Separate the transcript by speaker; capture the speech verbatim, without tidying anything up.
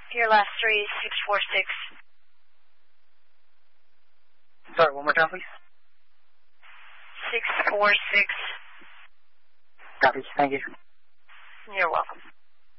Speaker 1: Your last three, six four six.
Speaker 2: Sorry, one more time, please.
Speaker 1: six four six.
Speaker 2: Copy. Thank you.
Speaker 1: You're welcome.